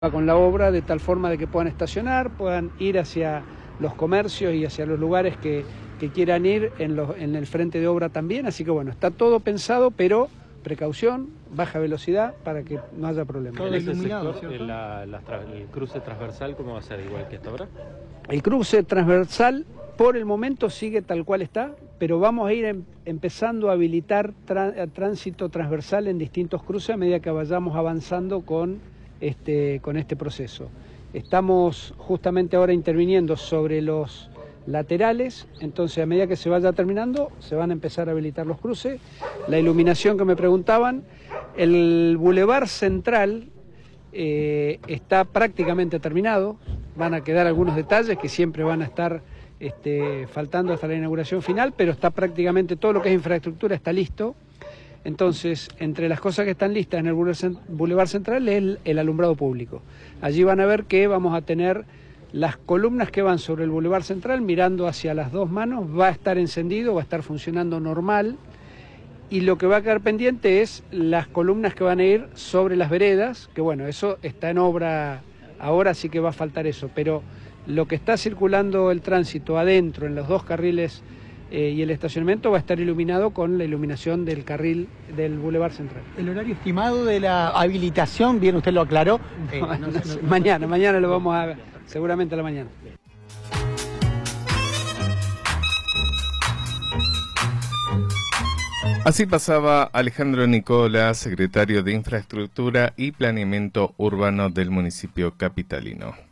con la obra de tal forma de que puedan estacionar, puedan ir hacia los comercios y hacia los lugares que quieran ir en el frente de obra también, así que bueno, está todo pensado, pero precaución, baja velocidad para que no haya problemas. Todo iluminado, ¿cierto? El cruce transversal, ¿cómo va a ser igual que esta obra? El cruce transversal por el momento sigue tal cual está, pero vamos a ir empezando a habilitar tránsito transversal en distintos cruces a medida que vayamos avanzando con este proceso. Estamos justamente ahora interviniendo sobre los laterales, entonces a medida que se vaya terminando se van a empezar a habilitar los cruces. La iluminación que me preguntaban, el bulevar central está prácticamente terminado, van a quedar algunos detalles que siempre van a estar faltando hasta la inauguración final, pero está prácticamente todo lo que es infraestructura está listo. Entonces, entre las cosas que están listas en el Boulevard Central es el alumbrado público. Allí van a ver que vamos a tener las columnas que van sobre el Boulevard Central, mirando hacia las dos manos, va a estar encendido, va a estar funcionando normal, y lo que va a quedar pendiente es las columnas que van a ir sobre las veredas, que bueno, eso está en obra ahora, sí que va a faltar eso, pero lo que está circulando el tránsito adentro, en los dos carriles y el estacionamiento va a estar iluminado con la iluminación del carril del Boulevard Central. ¿El horario estimado de la habilitación, bien usted lo aclaró? Mañana lo vamos a ver, seguramente a la mañana. Así pasaba Alejandro Nicola, secretario de Infraestructura y Planeamiento Urbano del municipio capitalino.